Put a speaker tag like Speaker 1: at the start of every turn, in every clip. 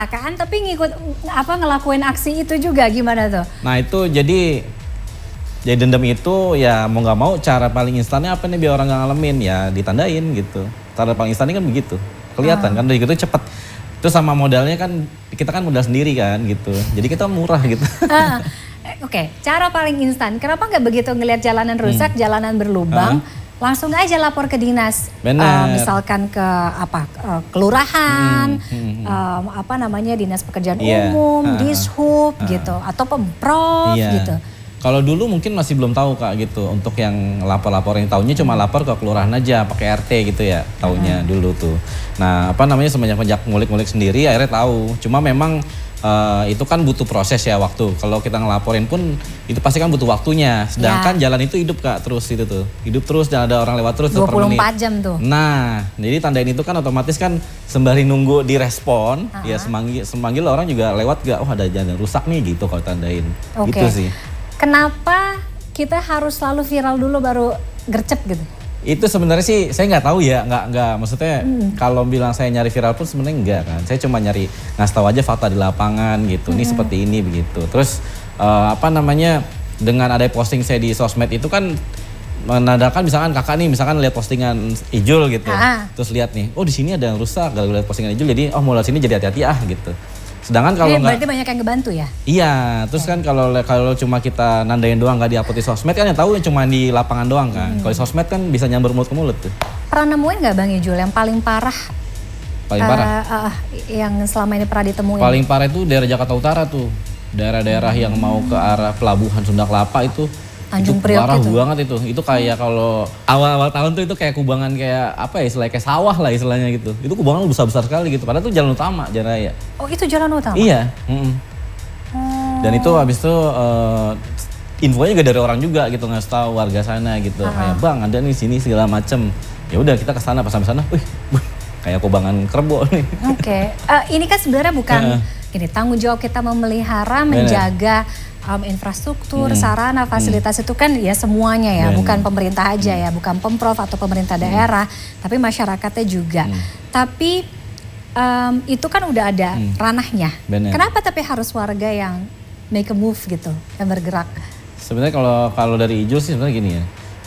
Speaker 1: kan, tapi ngikut ngelakuin aksi itu juga gimana tuh?
Speaker 2: Nah itu jadi dendam itu ya mau nggak mau cara paling instannya apa nih biar orang nggak ngalamin ya ditandain gitu. Cara paling instannya kan begitu, kelihatan kan dari gitu cepet. Itu sama modalnya kan kita kan modal sendiri kan gitu, jadi kita murah gitu.
Speaker 1: Oke, cara paling instan. Kenapa nggak begitu ngelihat jalanan rusak, jalanan berlubang? Langsung aja lapor ke dinas, misalkan ke kelurahan, dinas pekerjaan umum, dishub gitu, atau pemprov gitu.
Speaker 2: Kalau dulu mungkin masih belum tahu Kak gitu, untuk yang lapor-lapor yang taunya cuma lapor ke kelurahan aja, pakai RT gitu ya, taunya dulu tuh. Nah semenjak ngulik-ngulik sendiri akhirnya tahu. Cuma memang itu kan butuh proses ya waktu. Kalau kita ngelaporin pun itu pasti kan butuh waktunya. Sedangkan jalan itu hidup Kak, terus itu tuh. Hidup terus dan ada orang lewat terus
Speaker 1: 24 jam tuh.
Speaker 2: Nah, jadi tandain itu kan otomatis kan sembari nunggu direspon, ya semanggil orang juga lewat gak, oh ada jalan rusak nih gitu kalau tandain. Gitu sih.
Speaker 1: Kenapa kita harus selalu viral dulu baru gercep gitu?
Speaker 2: Itu sebenarnya sih saya nggak tahu ya, nggak maksudnya kalau bilang saya nyari viral pun sebenarnya enggak kan. Saya cuma nyari ngasih tahu aja fakta di lapangan gitu. Ini seperti ini begitu. Terus dengan ada posting saya di sosmed itu kan menandakan misalkan kakak nih misalkan lihat postingan Ijul gitu. Terus lihat nih, oh di sini ada yang rusak, gara-gara lihat postingan Ijul jadi oh mau lihat sini jadi hati-hati gitu. Sedangkan kalau
Speaker 1: berarti banyak yang ngebantu ya?
Speaker 2: Iya, terus kan kalau cuma kita nandain doang nggak di-upload di sosmed kan yang tahu cuma di lapangan doang kan. Kalau di sosmed kan bisa nyamber mulut ke mulut tuh.
Speaker 1: Pernah nemuin nggak Bang Ijul yang paling parah?
Speaker 2: Paling parah?
Speaker 1: Yang selama ini pernah ditemuin?
Speaker 2: Paling parah itu daerah Jakarta Utara tuh. Daerah-daerah yang mau ke arah pelabuhan Sunda Kelapa itu.
Speaker 1: Tanjung Priok
Speaker 2: parah
Speaker 1: itu.
Speaker 2: banget itu. Itu kayak kalau awal-awal tahun tuh itu kayak kubangan kayak apa ya istilahnya kayak sawah lah istilahnya gitu. Itu kubangan besar-besar sekali gitu. Padahal itu jalan utama, jalan raya.
Speaker 1: Oh itu jalan utama?
Speaker 2: Iya. Dan itu habis itu infonya juga dari orang juga gitu ngasih tahu warga sana gitu. Kayak bang ada nih sini segala macem. Ya udah kita kesana pas sampai sana. Wih kayak kubangan kerbau nih.
Speaker 1: Oke. Ini kan sebenarnya bukan gini tanggung jawab kita memelihara menjaga infrastruktur, sarana, fasilitas itu kan ya semuanya ya, bukan pemerintah aja ya, bukan pemprov atau pemerintah daerah, tapi masyarakatnya juga. Tapi itu kan udah ada ranahnya. Kenapa tapi harus warga yang make a move gitu, yang bergerak?
Speaker 2: Sebenarnya kalau dari Ijul sih sebenarnya gini ya,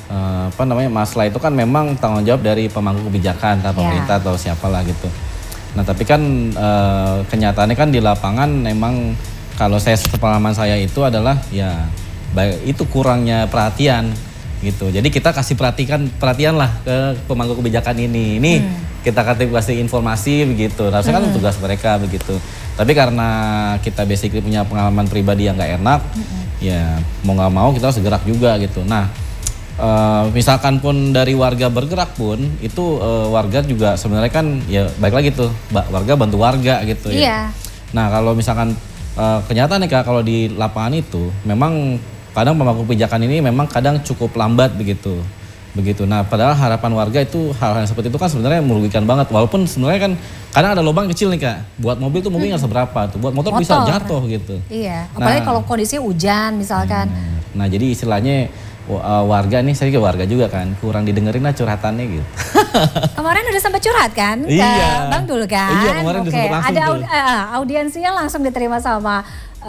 Speaker 2: masalah itu kan memang tanggung jawab dari pemangku kebijakan, entah pemerintah atau siapalah gitu. Nah tapi kan kenyataannya kan di lapangan memang kalau pengalaman saya itu adalah ya itu kurangnya perhatian gitu. Jadi kita kasih perhatian lah ke pemangku kebijakan ini. Ini kita kasih informasi begitu. Harusnya kan tugas mereka begitu. Tapi karena kita basically punya pengalaman pribadi yang nggak enak, ya mau nggak mau kita harus gerak juga gitu. Nah, misalkan pun dari warga bergerak pun itu warga juga sebenarnya kan ya baik lagi tuh warga bantu warga gitu ya. Nah kalau misalkan kenyataan nih Kak, kalau di lapangan itu memang kadang pemangku kebijakan ini memang kadang cukup lambat begitu. Nah padahal harapan warga itu hal-hal seperti itu kan sebenarnya merugikan banget. Walaupun sebenarnya kan kadang ada lubang kecil nih Kak. Buat mobil tuh mungkin nggak seberapa tuh, buat motor bisa jatuh gitu.
Speaker 1: Iya, apalagi kalau kondisinya hujan misalkan.
Speaker 2: Nah jadi istilahnya warga nih, saya juga warga juga kan, kurang didengerin lah curhatannya gitu.
Speaker 1: Kemarin udah sempat curhat kan ke Bang Dul kan?
Speaker 2: Iya kemarin udah sempat langsung
Speaker 1: ada audiensinya langsung diterima sama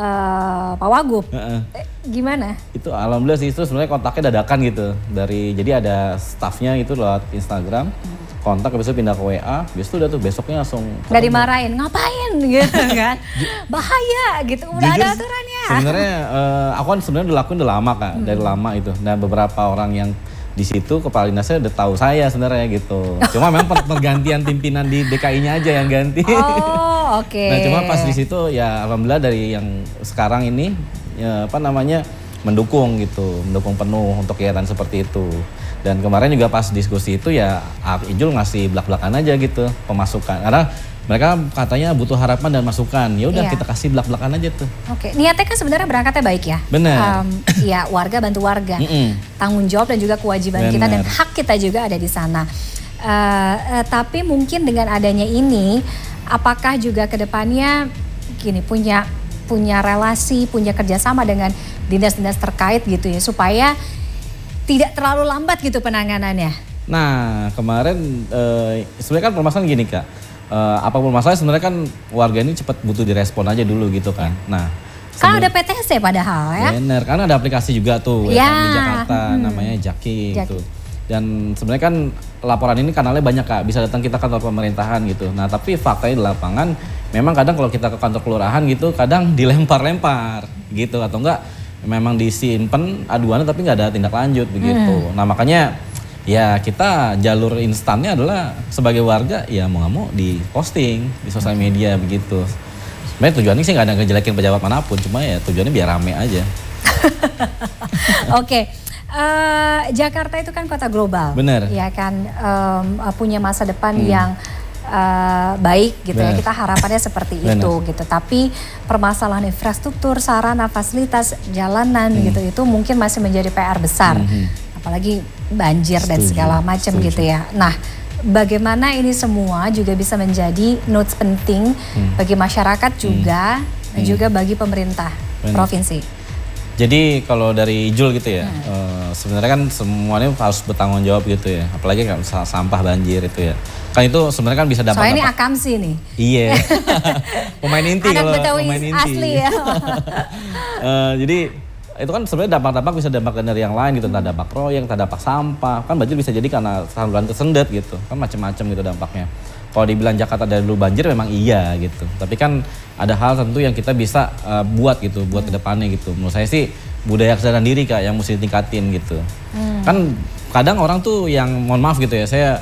Speaker 1: Pak Wagub. Gimana?
Speaker 2: Itu alhamdulillah sih, itu sebenarnya kontaknya dadakan gitu. Jadi ada staffnya itu lewat Instagram, kontak habis itu pindah ke WA, habis itu udah tuh besoknya langsung
Speaker 1: nggak dimarahin, ngapain gitu kan, bahaya gitu, udah ada aturannya.
Speaker 2: Sebenarnya aku kan sebenarnya udah lakuin udah lama Kak, dari lama itu. Dan beberapa orang yang di situ kepala dinasnya udah tahu saya sebenarnya gitu. Cuma memang pergantian pimpinan di DKI-nya aja yang ganti.
Speaker 1: Oh oke.
Speaker 2: Nah cuma pas di situ ya alhamdulillah dari yang sekarang ini ya, mendukung gitu, mendukung penuh untuk kegiatan seperti itu. Dan kemarin juga pas diskusi itu ya Ijul ngasih belak-belakan aja gitu pemasukan. Karena mereka katanya butuh harapan dan masukan. Ya udah kita kasih belak-belakan aja tuh.
Speaker 1: Oke, niatnya kan sebenarnya berangkatnya baik ya.
Speaker 2: Benar.
Speaker 1: Ya warga bantu warga. Tanggung jawab dan juga kewajiban kita dan hak kita juga ada di sana. Tapi mungkin dengan adanya ini, apakah juga kedepannya gini punya relasi, punya kerjasama dengan dinas-dinas terkait gitu ya, supaya tidak terlalu lambat gitu penanganannya.
Speaker 2: Nah kemarin sebenarnya kan permasalahan gini Kak, apapun masalah sebenarnya kan warga ini cepat butuh direspon aja dulu gitu kan. Nah,
Speaker 1: kan ada PTC padahal ya.
Speaker 2: Bener, karena ada aplikasi juga tuh ya kan, di Jakarta namanya Jaki gitu. Dan sebenarnya kan laporan ini kanalnya banyak Kak, bisa datang kita kantor pemerintahan gitu. Nah tapi faktanya di lapangan memang kadang kalau kita ke kantor kelurahan gitu kadang dilempar-lempar gitu atau enggak memang disimpan aduannya tapi nggak ada tindak lanjut begitu. Nah makanya ya kita jalur instannya adalah sebagai warga ya mau nggak mau di posting di sosial media begitu. Sebenarnya tujuannya sih nggak ada ngejelekin pejabat manapun, cuma ya tujuannya biar rame aja.
Speaker 1: Oke. Jakarta itu kan kota global,
Speaker 2: bener,
Speaker 1: ya kan, punya masa depan yang baik gitu ya. Kita harapannya seperti itu gitu. Tapi permasalahan infrastruktur, sarana, fasilitas, jalanan gitu itu mungkin masih menjadi PR besar, apalagi banjir dan segala macam gitu ya. Nah, bagaimana ini semua juga bisa menjadi notes penting bagi masyarakat juga dan juga bagi pemerintah provinsi.
Speaker 2: Jadi kalau dari Jul gitu ya, sebenarnya kan semuanya harus bertanggung jawab gitu ya. Apalagi kalau sampah banjir itu ya. Kan itu sebenarnya kan bisa dampak.
Speaker 1: Soalnya ini Akamsi nih.
Speaker 2: Iya. Pemain inti kalau pemain inti.
Speaker 1: Asli ya.
Speaker 2: Jadi itu kan sebenarnya dampak-dampak bisa dampak dari yang lain gitu. Entah dampak proyek, entah dampak sampah. Kan banjir bisa jadi karena saluran tersendat gitu. Kan macam-macam gitu dampaknya. Kalau dibilang Jakarta dari dulu banjir memang iya gitu. Tapi kan ada hal tentu yang kita bisa buat gitu, buat ke depannya gitu. Menurut saya sih budaya kesadaran diri Kak yang mesti ditingkatin gitu. Kan kadang orang tuh yang mohon maaf gitu ya, saya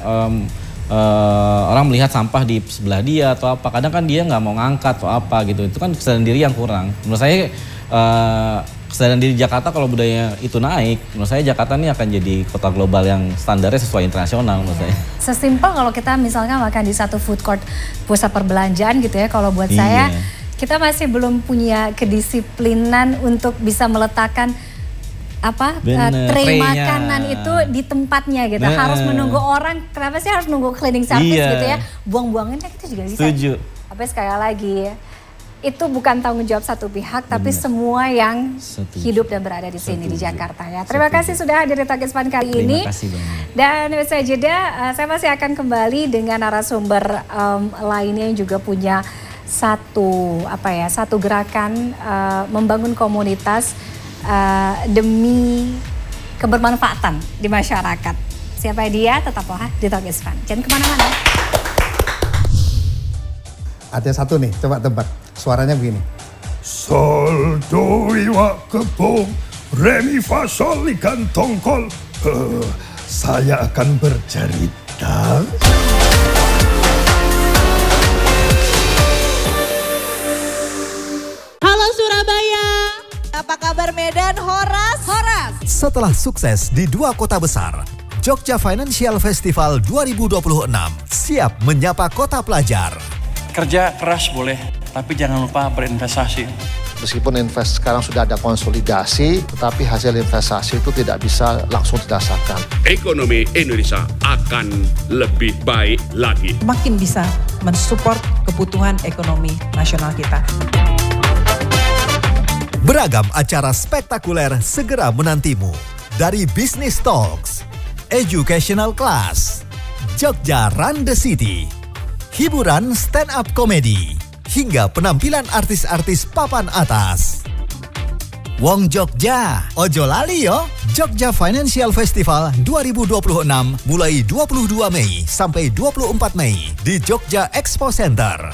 Speaker 2: orang melihat sampah di sebelah dia atau apa. Kadang kan dia nggak mau ngangkat atau apa gitu. Itu kan kesadaran diri yang kurang. Menurut saya kesadaran diri Jakarta kalau budaya itu naik, menurut saya Jakarta ini akan jadi kota global yang standarnya sesuai internasional menurut saya.
Speaker 1: Sesimpel kalau kita misalnya makan di satu food court pusat perbelanjaan gitu ya, kalau buat saya kita masih belum punya kedisiplinan untuk bisa meletakkan tray makanan itu di tempatnya gitu. Harus menunggu orang, kenapa sih harus nunggu cleaning service gitu ya? Buang-buanginnya kita juga bisa.
Speaker 2: Setuju.
Speaker 1: Tapi sekali lagi itu bukan tanggung jawab satu pihak, tapi semua yang hidup dan berada di sini di Jakarta ya. Terima kasih sudah hadir di Talk is Fun kali ini.
Speaker 2: Terima kasih banyak.
Speaker 1: Dan usai jeda, saya masih akan kembali dengan narasumber lainnya yang juga punya satu gerakan membangun komunitas demi kebermanfaatan di masyarakat. Siapa dia? Tetaplah di Talk is Fun. Jangan kemana-mana.
Speaker 3: Ada satu nih, coba tebak. Suaranya begini.
Speaker 4: Sol, do, iwa, kepong, re, mi, fa, sol, ikan, tongkol. Saya akan bercerita.
Speaker 5: Halo Surabaya. Apa kabar Medan, Horas?
Speaker 6: Setelah sukses di 2 kota besar, Jogja Financial Festival 2026 siap menyapa kota pelajar.
Speaker 7: Kerja keras boleh, tapi jangan lupa berinvestasi.
Speaker 8: Meskipun sekarang sudah ada konsolidasi, tetapi hasil investasi itu tidak bisa langsung dirasakan.
Speaker 9: Ekonomi Indonesia akan lebih baik lagi.
Speaker 5: Makin bisa mensupport kebutuhan ekonomi nasional kita.
Speaker 6: Beragam acara spektakuler segera menantimu. Dari Business Talks, Educational Class, Jogja Run the City, hiburan stand-up komedi, hingga penampilan artis-artis papan atas. Wong Jogja, ojo lali yo. Jogja Financial Festival 2026 mulai 22 Mei sampai 24 Mei di Jogja Expo Center.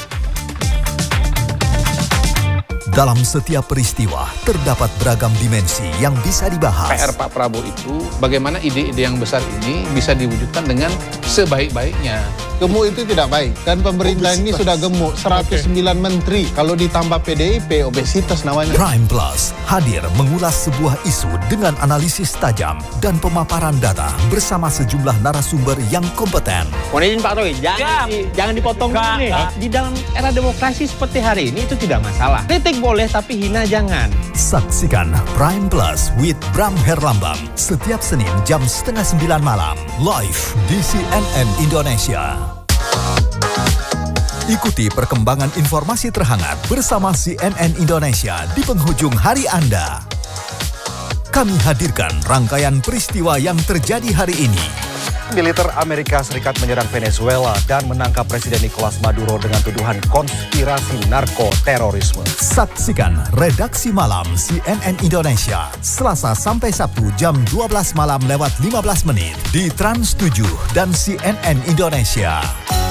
Speaker 6: Dalam setiap peristiwa terdapat beragam dimensi yang bisa dibahas.
Speaker 10: PR Pak Prabowo itu bagaimana ide-ide yang besar ini bisa diwujudkan dengan sebaik-baiknya.
Speaker 3: Gemuk itu tidak baik. Dan pemerintah ini sudah gemuk. 109 menteri. Kalau ditambah PDIP, obesitas namanya.
Speaker 6: Prime Plus hadir mengulas sebuah isu dengan analisis tajam dan pemaparan data bersama sejumlah narasumber yang kompeten.
Speaker 11: Mohon izin Pak Roy, jangan dipotong ini. Di dalam era demokrasi seperti hari ini itu tidak masalah. Kritik boleh tapi hina jangan.
Speaker 6: Saksikan Prime Plus with Bram Herlambang setiap Senin jam 8:30 malam live di CNN Indonesia. Ikuti perkembangan informasi terhangat bersama CNN Indonesia di penghujung hari Anda. Kami hadirkan rangkaian peristiwa yang terjadi hari ini.
Speaker 12: Militer Amerika Serikat menyerang Venezuela dan menangkap Presiden Nicolas Maduro dengan tuduhan konspirasi narkoterorisme.
Speaker 6: Saksikan Redaksi Malam CNN Indonesia Selasa sampai Sabtu jam 12 malam lewat 15 menit di Trans 7 dan CNN Indonesia.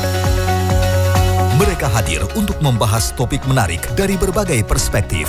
Speaker 6: Mereka hadir untuk membahas topik menarik dari berbagai perspektif.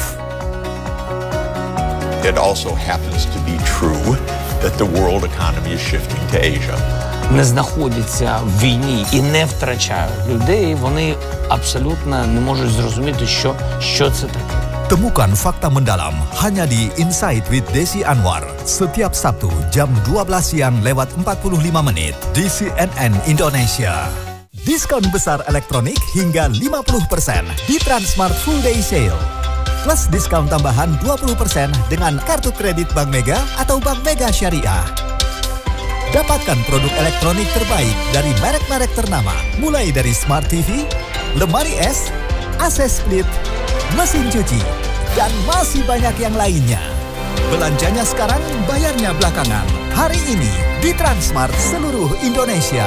Speaker 13: It also happens to be true that the world economy is shifting to Asia.
Speaker 14: Не знаходяться в війні і не втрачають людей, вони абсолютно не можуть зрозуміти, що це таке.
Speaker 6: Temukan fakta mendalam hanya di Insight with Desi Anwar setiap Sabtu jam 12 siang lewat 45 menit di CNN Indonesia. Diskon besar elektronik hingga 50% di Transmart Full Day Sale. Plus diskon tambahan 20% dengan kartu kredit Bank Mega atau Bank Mega Syariah. Dapatkan produk elektronik terbaik dari merek-merek ternama, mulai dari Smart TV, lemari es, AC split, mesin cuci, dan masih banyak yang lainnya. Belanjanya sekarang, bayarnya belakangan. Hari ini di Transmart seluruh Indonesia.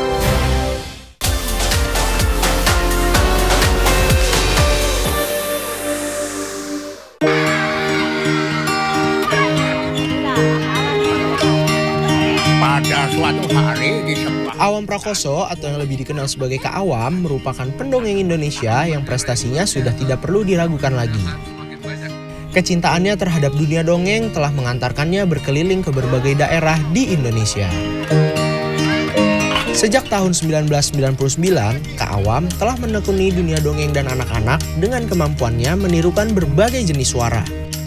Speaker 15: Suatu hari di sebuah Awam Prakoso atau yang lebih dikenal sebagai Kak Awam merupakan pendongeng Indonesia yang prestasinya sudah tidak perlu diragukan lagi. Kecintaannya terhadap dunia dongeng telah mengantarkannya berkeliling ke berbagai daerah di Indonesia. Sejak tahun 1999, Kak Awam telah menekuni dunia dongeng dan anak-anak dengan kemampuannya menirukan berbagai jenis suara.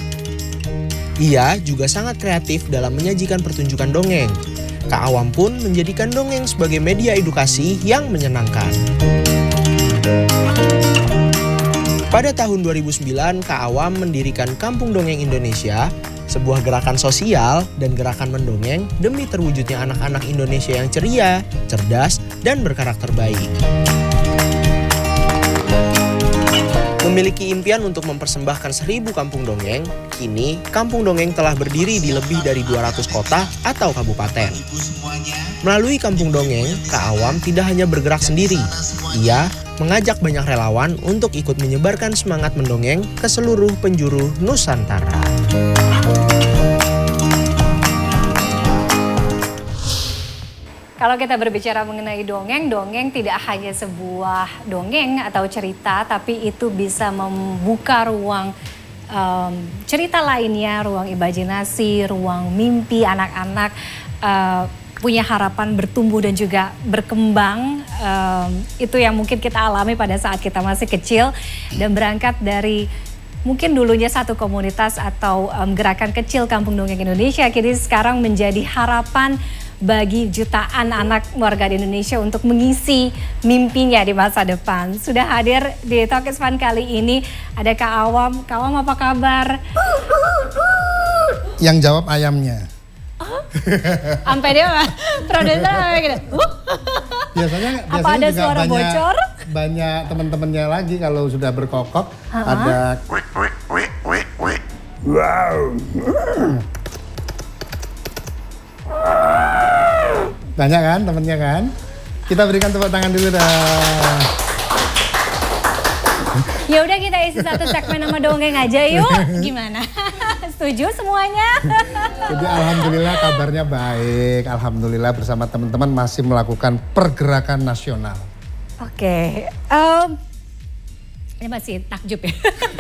Speaker 15: Ia juga sangat kreatif dalam menyajikan pertunjukan dongeng. Kak Awam pun menjadikan dongeng sebagai media edukasi yang menyenangkan. Pada tahun 2009, Kak Awam mendirikan Kampung Dongeng Indonesia, sebuah gerakan sosial dan gerakan mendongeng demi terwujudnya anak-anak Indonesia yang ceria, cerdas, dan berkarakter baik. Memiliki impian untuk mempersembahkan 1000 kampung dongeng, kini Kampung Dongeng telah berdiri di lebih dari 200 kota atau kabupaten. Melalui Kampung Dongeng, Kak Awam tidak hanya bergerak sendiri. Ia mengajak banyak relawan untuk ikut menyebarkan semangat mendongeng ke seluruh penjuru Nusantara.
Speaker 1: Kalau kita berbicara mengenai dongeng, dongeng tidak hanya sebuah dongeng atau cerita, tapi itu bisa membuka ruang cerita lainnya, ruang imajinasi, ruang mimpi anak-anak punya harapan bertumbuh dan juga berkembang. Itu yang mungkin kita alami pada saat kita masih kecil dan berangkat dari mungkin dulunya satu komunitas atau gerakan kecil Kampung Dongeng Indonesia, kini sekarang menjadi harapan bagi jutaan anak warga di Indonesia untuk mengisi mimpinya di masa depan. Sudah hadir di Talk is Fun kali ini ada Kak Awam. Kak Awam, apa kabar?
Speaker 3: Yang jawab ayamnya.
Speaker 1: Sampai dia produser gitu. Biasanya apa ada
Speaker 3: juga
Speaker 1: suara bocor?
Speaker 3: Banyak teman-temannya lagi kalau sudah berkokok ada wow. Banyak kan temennya kan? Kita berikan tepuk tangan dulu dah.
Speaker 1: Ya udah kita isi satu segmen sama dongeng aja yuk. Gimana? Setuju semuanya?
Speaker 3: Jadi alhamdulillah kabarnya baik. Alhamdulillah bersama teman-teman masih melakukan pergerakan nasional.
Speaker 1: Oke. Ini masih takjub ya.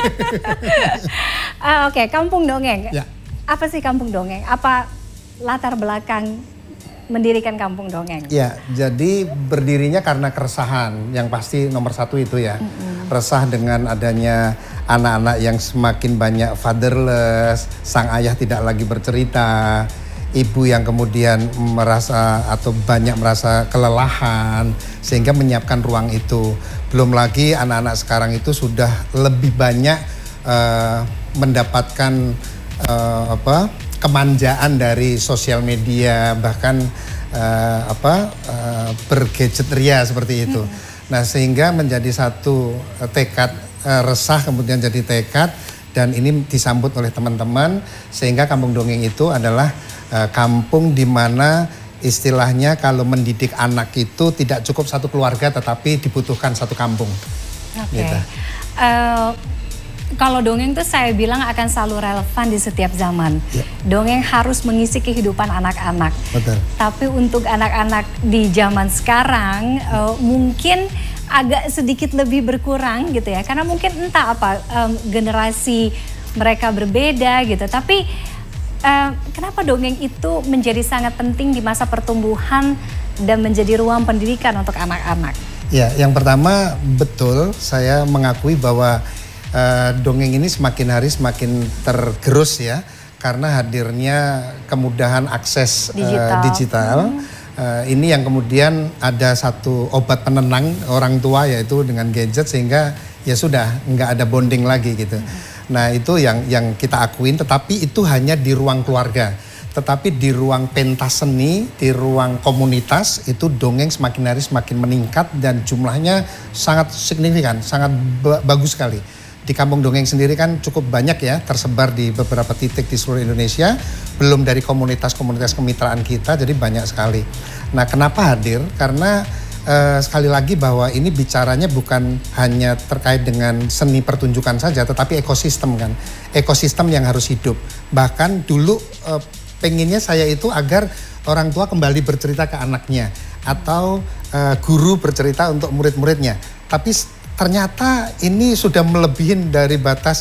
Speaker 1: Oke, Kampung Dongeng. Ya. Apa sih Kampung Dongeng? Apa latar belakang mendirikan Kampung Dongeng?
Speaker 3: Ya, jadi berdirinya karena keresahan, yang pasti nomor satu itu ya. Resah dengan adanya anak-anak yang semakin banyak fatherless, sang ayah tidak lagi bercerita, ibu yang kemudian merasa atau banyak merasa kelelahan, sehingga menyiapkan ruang itu. Belum lagi anak-anak sekarang itu sudah lebih banyak mendapatkan kemanjaan dari sosial media, bahkan bergadget ria seperti itu. Nah, sehingga menjadi satu tekad resah kemudian jadi tekad, dan ini disambut oleh teman-teman, sehingga Kampung Dongeng itu adalah kampung di mana istilahnya kalau mendidik anak itu tidak cukup satu keluarga tetapi dibutuhkan satu kampung.
Speaker 1: Oke.
Speaker 3: Gitu.
Speaker 1: Kalau dongeng tuh saya bilang akan selalu relevan di setiap zaman. Dongeng harus mengisi kehidupan anak-anak.
Speaker 3: Betul.
Speaker 1: Tapi untuk anak-anak di zaman sekarang mungkin agak sedikit lebih berkurang gitu ya. Karena mungkin entah apa generasi mereka berbeda gitu. Tapi kenapa dongeng itu menjadi sangat penting di masa pertumbuhan dan menjadi ruang pendidikan untuk anak-anak?
Speaker 3: Ya, yang pertama betul saya mengakui bahwa dongeng ini semakin hari semakin tergerus ya karena hadirnya kemudahan akses digital. Ini yang kemudian ada satu obat penenang orang tua yaitu dengan gadget sehingga ya sudah nggak ada bonding lagi gitu. Nah itu yang kita akuin, tetapi itu hanya di ruang keluarga. Tetapi di ruang pentas seni, di ruang komunitas itu dongeng semakin hari semakin meningkat dan jumlahnya sangat signifikan, sangat bagus sekali. Di Kampung Dongeng sendiri kan cukup banyak ya, tersebar di beberapa titik di seluruh Indonesia. Belum dari komunitas-komunitas kemitraan kita, jadi banyak sekali. Nah kenapa hadir? Karena sekali lagi bahwa ini bicaranya bukan hanya terkait dengan seni pertunjukan saja, tetapi ekosistem kan. Ekosistem yang harus hidup. Bahkan dulu pengennya saya itu agar orang tua kembali bercerita ke anaknya. Atau guru bercerita untuk murid-muridnya. Tapi ternyata ini sudah melebihi dari batas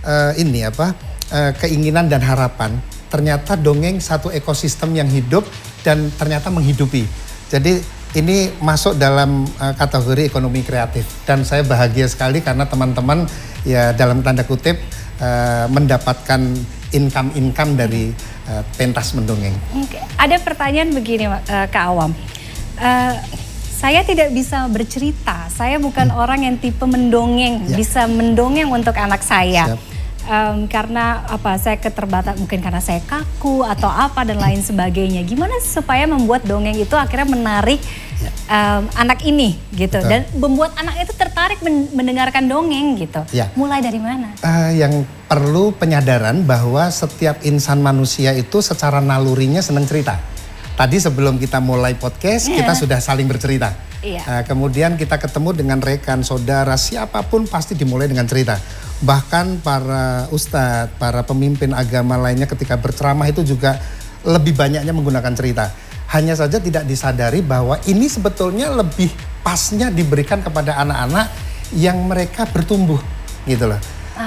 Speaker 3: keinginan dan harapan. Ternyata dongeng satu ekosistem yang hidup dan ternyata menghidupi. Jadi ini masuk dalam kategori ekonomi kreatif dan saya bahagia sekali karena teman-teman ya dalam tanda kutip mendapatkan income dari pentas mendongeng.
Speaker 1: Ada pertanyaan begini Kak Awam. Saya tidak bisa bercerita, saya bukan orang yang tipe mendongeng, bisa mendongeng untuk anak saya. Karena saya keterbatasan, mungkin karena saya kaku atau apa dan lain sebagainya. Gimana supaya membuat dongeng itu akhirnya menarik anak ini gitu. Dan membuat anak itu tertarik mendengarkan dongeng gitu. Mulai dari mana?
Speaker 3: Yang perlu penyadaran bahwa setiap insan manusia itu secara nalurinya senang cerita. Tadi sebelum kita mulai podcast, kita sudah saling bercerita. Kemudian kita ketemu dengan rekan, saudara, siapapun pasti dimulai dengan cerita. Bahkan para ustadz, para pemimpin agama lainnya ketika berceramah itu juga lebih banyaknya menggunakan cerita. Hanya saja tidak disadari bahwa ini sebetulnya lebih pasnya diberikan kepada anak-anak yang mereka bertumbuh gitu loh.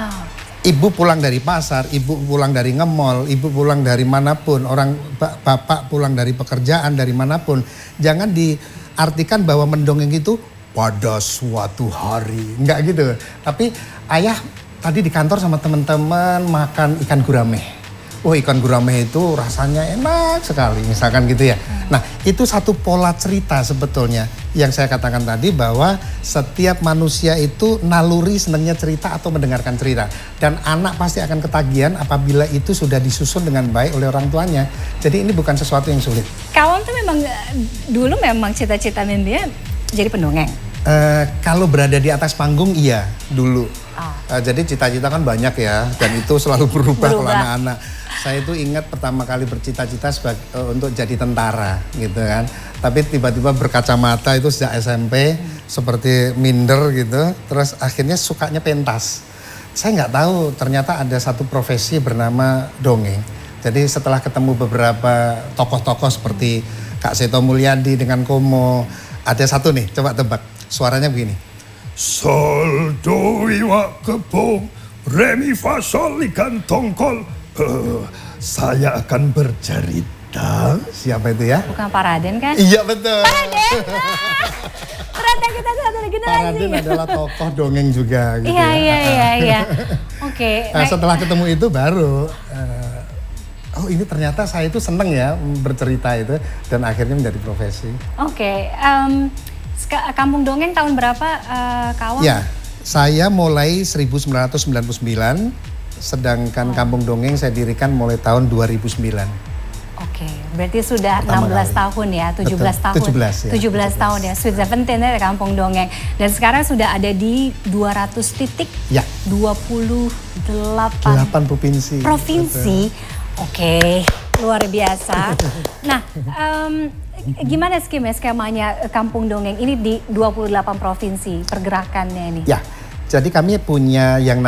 Speaker 3: Ibu pulang dari pasar, ibu pulang dari nge-mall, ibu pulang dari manapun, orang bapak pulang dari pekerjaan dari manapun. Jangan diartikan bahwa mendongeng itu pada suatu hari, enggak gitu. Tapi ayah tadi di kantor sama teman-teman makan ikan gurame. Oh ikan gurame itu rasanya enak sekali, misalkan gitu ya. Nah itu satu pola cerita sebetulnya yang saya katakan tadi bahwa setiap manusia itu naluri senangnya cerita atau mendengarkan cerita. Dan anak pasti akan ketagihan apabila itu sudah disusun dengan baik oleh orang tuanya. Jadi ini bukan sesuatu yang sulit.
Speaker 1: Kawan tuh memang dulu memang cita-cita mimpinya jadi pendongeng?
Speaker 3: Kalau berada di atas panggung iya dulu. Jadi cita-cita kan banyak ya dan itu selalu berubah kalau anak-anak. Saya itu ingat pertama kali bercita-cita untuk jadi tentara gitu kan. Tapi tiba-tiba berkacamata itu sejak SMP seperti minder gitu. Terus akhirnya sukanya pentas. Saya nggak tahu ternyata ada satu profesi bernama dongeng. Jadi setelah ketemu beberapa tokoh-tokoh seperti Kak Seto Mulyadi dengan Komo. Ada satu nih, coba tebak. Suaranya begini.
Speaker 4: Sol, do, iwa, kepong, re, mi, fa, sol, ikan, tongkol. Saya akan bercerita.
Speaker 3: Siapa itu ya?
Speaker 1: Bukan Pak Raden kan?
Speaker 3: Iya betul.
Speaker 1: Pak Raden. Ternyata kita satu generasi.
Speaker 3: Pak Raden adalah tokoh dongeng juga gitu.
Speaker 1: Iya. Oke.
Speaker 3: Nah setelah ketemu itu baru oh ini ternyata saya itu seneng ya bercerita itu dan akhirnya menjadi profesi.
Speaker 1: Oke. Kampung Dongeng tahun berapa Kak Awam?
Speaker 3: Ya, saya mulai 1999. Sedangkan Kampung Dongeng saya dirikan mulai tahun 2009.
Speaker 1: Oke, berarti sudah 16 tahun ya, 17 tahun. 17 tahun ya, Sweet 17 ya Kampung Dongeng. Dan sekarang sudah ada di 200 titik, 28
Speaker 3: provinsi.
Speaker 1: Oke, luar biasa. Nah, gimana skemanya Kampung Dongeng ini di 28 provinsi pergerakannya ini?
Speaker 3: Ya, jadi kami punya yang